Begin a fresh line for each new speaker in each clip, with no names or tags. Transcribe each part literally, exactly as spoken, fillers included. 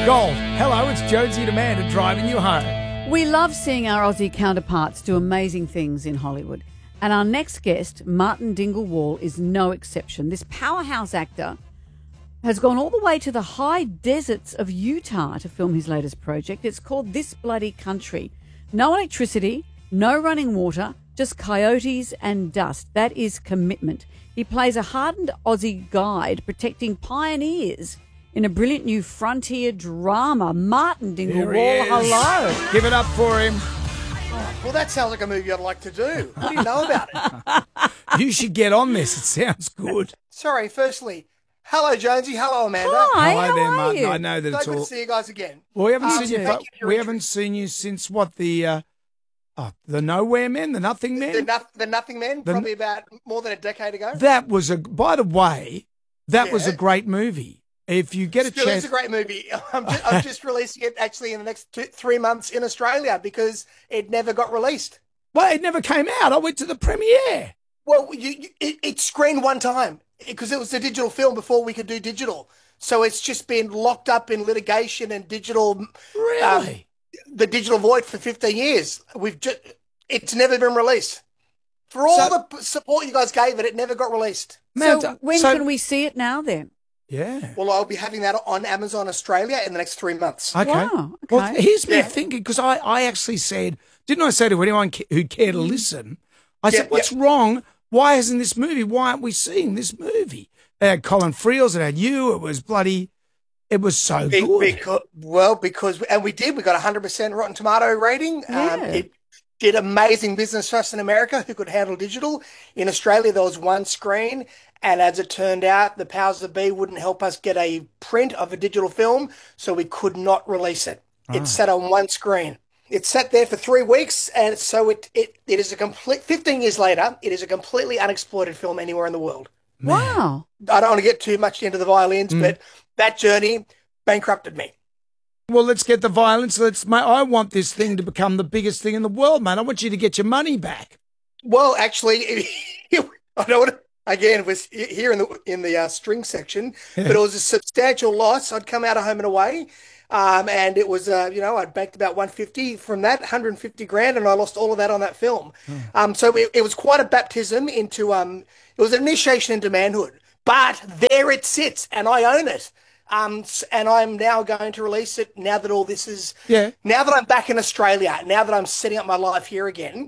Gold. Hello, it's Jonesy and Amanda driving you home.
We love seeing our Aussie counterparts do amazing things in Hollywood. And our next guest, Martin Dinglewohl, is no exception. This powerhouse actor has gone all the way to the high deserts of Utah to film his latest project. It's called This Bloody Country. No electricity, no running water, just coyotes and dust. That is commitment. He plays a hardened Aussie guide protecting pioneers in a brilliant new frontier drama. Martin Dinglewohl, hello.
Give it up for him.
Well, that sounds like a movie I'd like to do. What do you know about it?
You should get on this. It sounds good.
Sorry, firstly, hello, Jonesy. Hello, Amanda.
Hi, how
there,
are
Martin.
you?
I know that
So
it's
good
all.
to see you guys again.
Well, we haven't
Um,
seen you.
thank
For,
you for
we
your
haven't seen you since what the uh, oh, the Nowhere Men, the Nothing Men.
The, no- the Nothing Men,
The-
probably about more than a decade ago.
That was a. By the way, that was a
Yeah.
great movie. If you get a
Still
chance,
is a great movie. I'm just, I'm just releasing it actually in the next two, three months in Australia because it never got released.
well, it never came out. I went to the premiere.
Well, you, you, it, it screened one time because it was a digital film before we could do digital. So it's just been locked up in litigation and digital,
Really?
the digital void for fifteen years. We've just, it's never been released. For all
So-
the support you guys gave it, it never got released.
Man,
So when
so-
can we see it now then?
Yeah.
Well, I'll be having that on Amazon Australia in the next three months.
Okay.
Wow,
Well,
okay.
here's me
Yeah.
thinking, because I, I actually said, didn't I say to anyone ca- who'd care to listen, I
Yeah,
said, what's wrong? Why isn't this movie? Why aren't we seeing this movie? It had Colin Friels, it had you, it was bloody, it was so
Be-
good.
because, well, because, and we did, we got a one hundred percent Rotten Tomato rating. Um,
Yeah.
it did amazing business for us in America who could handle digital. In Australia, there was one screen. And as it turned out, the powers that be wouldn't help us get a print of a digital film, so we could not release it. It sat on one screen. It sat there for three weeks, and so it, it, it is a complete, fifteen years later, it is a completely unexploited film anywhere in the world.
Wow.
I don't want to get too much into the violins, but that journey bankrupted me.
Well, let's get the violence. Let's. Mate, I want this thing to become the biggest thing in the world, man. I want you to get your money back.
Well, actually, I don't want to. Again, it was here in the in the uh, string section, but it was a substantial loss. I'd come out of home and away, um, and it was, uh, you know, I'd banked about one hundred fifty from that, one hundred fifty grand, and I lost all of that on that film. Um, so it, it was quite a baptism into, um, it was an initiation into manhood. But there it sits, and I own it. Um, s- and I'm now going to release it now that all this is,
Yeah.
now that I'm back in Australia, now that I'm setting up my life here again.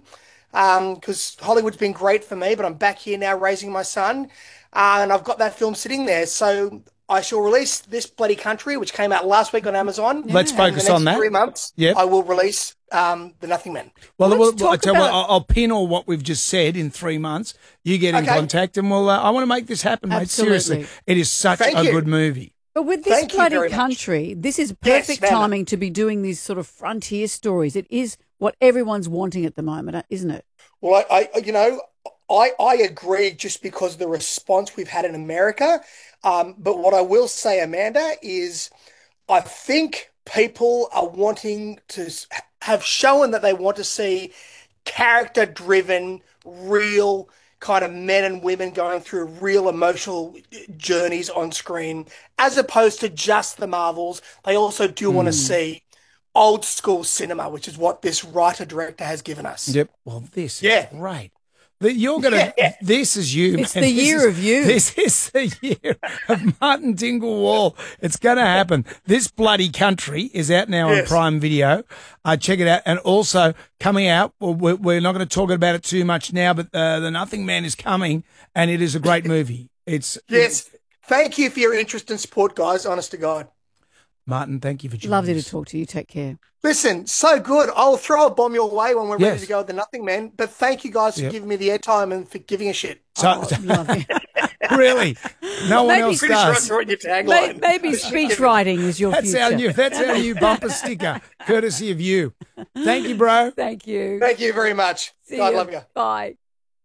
Because um, Hollywood's been great for me, but I'm back here now raising my son, uh, and I've got that film sitting there. So I shall release This Bloody Country, which came out last week on Amazon.
Let's
And in the
focus
next
on that.
Three months,
Yep.
I will release um, The Nothing Men.
Well,
Let's
well,
talk
I tell you what,
about-
I'll, I'll pin all what we've just said in three months. You get in
Okay.
contact, and we'll. Uh, I want to make this happen, mate.
Absolutely.
Seriously, it is such
Thank
a
you.
good movie.
But with this
Thank you
bloody
very much.
country, this is
Yes,
perfect
Amanda.
timing to be doing these sort of frontier stories. It is what everyone's wanting at the moment, isn't it?
Well, I, I you know, I, I agree just because of the response we've had in America. Um, but what I will say, Amanda, is I think people are wanting to s- have shown that they want to see character-driven, real kind of men and women going through real emotional journeys on screen, as opposed to just the Marvels. They also do want to see old school cinema, which is what this writer-director has given us.
Yep. Well, this
Yeah.
is great. That you're gonna. This is you.
It's
man.
the
This
year
is-
of you.
This is the year of Martin Dinglewohl. It's going to happen. This Bloody Country is out now on
Yes.
Prime Video. Uh, check it out. And also coming out. Well, we're, we're not going to talk about it too much now, but uh, The Nothing Man is coming, and it is a great movie. It's
Yes. Thank you for your interest and support, guys. Honest to God.
Martin, thank you for joining
Lovely to
us.
talk to you. Take care.
Listen, so good. I'll throw a bomb your way when we're
Yes.
ready to go with The Nothing Man. But thank you guys for
Yep.
giving me the airtime and for giving a shit.
So,
Oh, lovely.
really, no one
Maybe
else
Pretty sure I
does.
saw it in your
Maybe,
tagline.
maybe speech writing is your
That's
future.
our new. That's our new bumper sticker, courtesy of you. Thank you, bro.
Thank you.
Thank you very much.
See
God
ya.
love you.
Bye.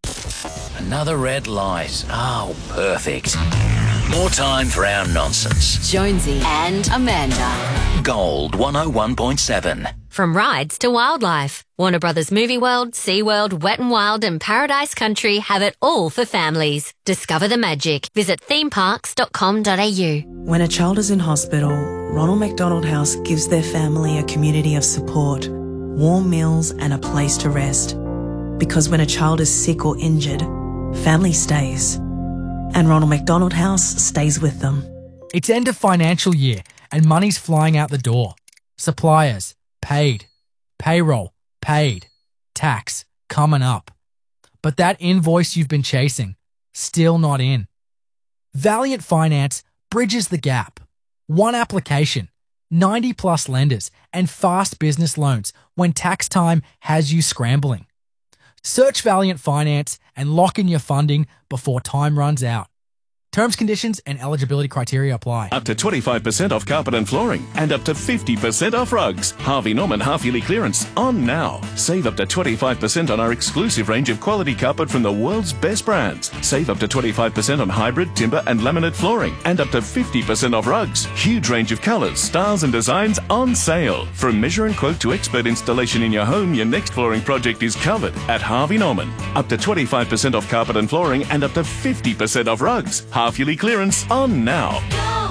Another red light. Oh, perfect. More time for our nonsense.
Jonesy and Amanda.
Gold one oh one point seven.
From rides to wildlife, Warner Brothers Movie World, SeaWorld, Wet n Wild and Paradise Country have it all for families. Discover the magic. Visit theme parks dot com dot a u.
When a child is in hospital, Ronald McDonald House gives their family a community of support, warm meals and a place to rest. Because when a child is sick or injured, family stays. And Ronald McDonald House stays with them.
It's end of financial year and money's flying out the door. Suppliers, paid. Payroll, paid. Tax, coming up. But that invoice you've been chasing, still not in. Valiant Finance bridges the gap. One application, ninety plus lenders, and fast business loans when tax time has you scrambling. Search Valiant Finance and lock in your funding before time runs out. Terms, conditions, and eligibility criteria apply.
Up to twenty-five percent off carpet and flooring and up to fifty percent off rugs. Harvey Norman half-yearly clearance on now. Save up to twenty-five percent on our exclusive range of quality carpet from the world's best brands. Save up to twenty-five percent on hybrid, timber and laminate flooring and up to fifty percent off rugs. Huge range of colours, styles and designs on sale. From measure and quote to expert installation in your home, your next flooring project is covered at Harvey Norman. Up to twenty-five percent off carpet and flooring and up to fifty percent off rugs. Half-yearly clearance on now.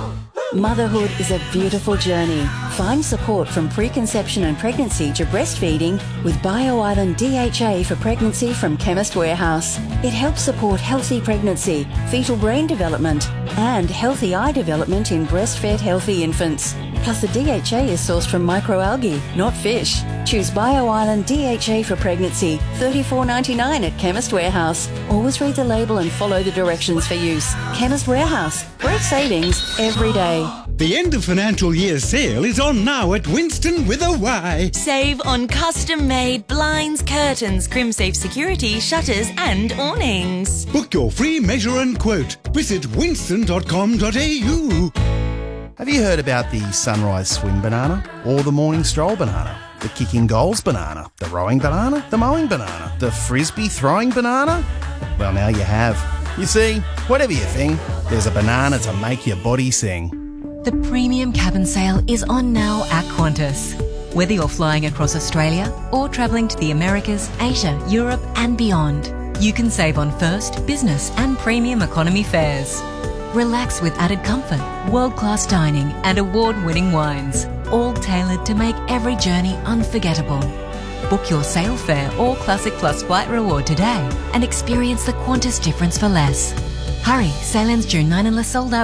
Motherhood is a beautiful journey. Find support from preconception and pregnancy to breastfeeding with BioIsland D H A for pregnancy from Chemist Warehouse. It helps support healthy pregnancy, fetal brain development, and healthy eye development in breastfed healthy infants. Plus, the D H A is sourced from microalgae, not fish. Choose BioIsland D H A for pregnancy, thirty-four ninety-nine at Chemist Warehouse. Always read the label and follow the directions for use. Chemist Warehouse. Great savings every day.
The end of financial year sale is on now at Winston with a Y.
Save on custom-made blinds, curtains, CrimSafe security, shutters and awnings.
Book your free measure and quote. Visit winston dot com dot a u.
Have you heard about the sunrise swim banana or the morning stroll banana? The kicking goals banana, the rowing banana, the mowing banana, the frisbee throwing banana? Well, now you have. You see, whatever you think, there's a banana to make your body sing.
The premium cabin sale is on now at Qantas. Whether you're flying across Australia or travelling to the Americas, Asia, Europe and beyond, you can save on first, business and premium economy fares. Relax with added comfort, world-class dining and award-winning wines, all tailored to make every journey unforgettable. Book your Sail Fare or Classic Plus Flight Reward today and experience the Qantas difference for less. Hurry, sail ends June ninth unless sold out.